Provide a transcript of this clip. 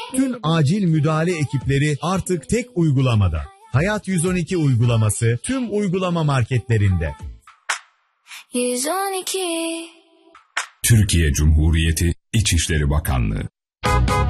Tüm acil müdahale ekipleri artık tek uygulamada. Hayat 112 uygulaması tüm uygulama marketlerinde. 112 Türkiye Cumhuriyeti İçişleri Bakanlığı